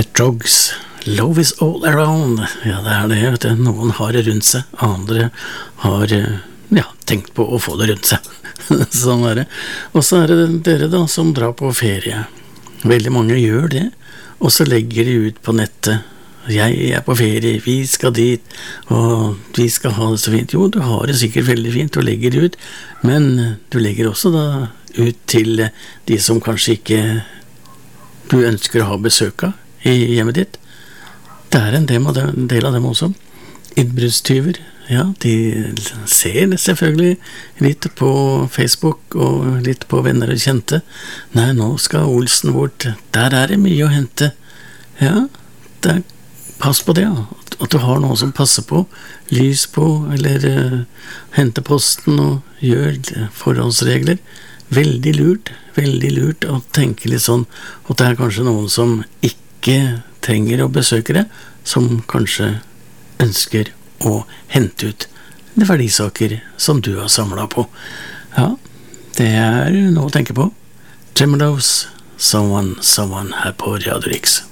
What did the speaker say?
Trogs, love is all around. Ja, det det, vet du. Noen har det rundt seg, andre har tenkt på å få det rundt seg. Sånn det. Og så det dere da som drar på ferie. Veldig mange gjør det, og så legger de ut på nettet. Jeg på ferie, vi skal dit, og vi skal ha det så fint. Jo, du har det sikkert veldig fint, og legger det ut, men du legger også da ut til de som kanskje ikke du ønsker å ha besøk av i hjemmet ditt. Det en del av dem også. Innbruddstyver, ja, de ser selvfølgelig litt på Facebook og litt på venner og kjente. Nei, nå skal Olsen bort, der det mye å hente. Ja, pass på det, at du har noen som passer på, lys på, eller hente posten og gjør forholdsregler. Veldig lurt å tenke litt sånn, at det kanskje noen som ikke trenger å besøke det, som kanskje ønsker å hente ut de verdisaker som du har samlet på. Ja, det noe å tenke på. Tremelows, Someone her på Radio Rix.